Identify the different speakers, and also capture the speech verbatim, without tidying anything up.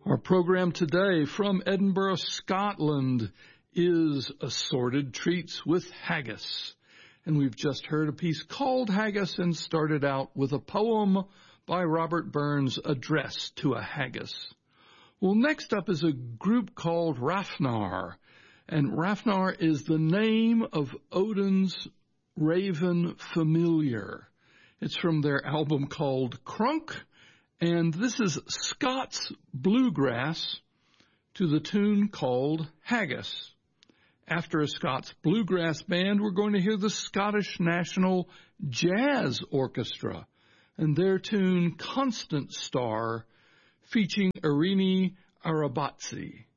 Speaker 1: Our program today from Edinburgh, Scotland, is Assorted Treats with Haggis. And we've just heard a piece called Haggis and started out with a poem by Robert Burns, Address to a Haggis. Well, next up is a group called Rafnar. And Rafnar is the name of Odin's raven familiar. It's from their album called Crunk. And this is Scots Bluegrass to the tune called Haggis. After a Scots Bluegrass band, we're going to hear the Scottish National Jazz Orchestra and their tune Constant Star, featuring Irini Arabatsi.